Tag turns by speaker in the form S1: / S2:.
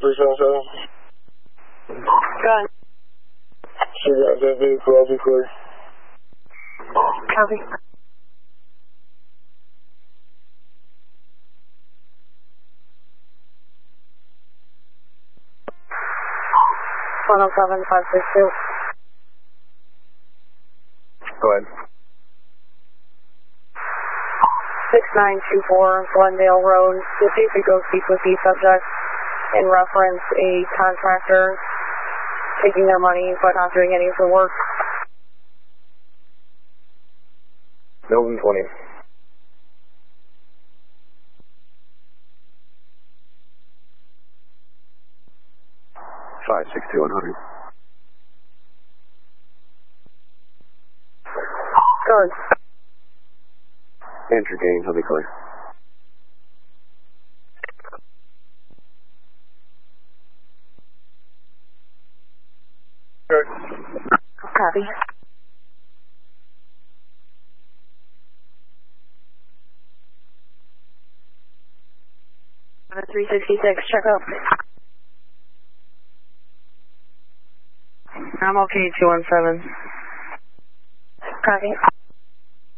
S1: 377.
S2: Gun.
S1: She got that vehicle, I'll be clear.
S2: Copy. 107-562.
S1: Go ahead.
S2: 6924 Glendale Road. If you could go speak with the subject and reference a contractor taking their money but not doing any of the work.
S1: Milton 20. Five 62100.
S2: Good.
S1: Andrew Gaines, I'll be clear. Good.
S2: Copy. On a 366, check up. I'm okay, 217. Copy.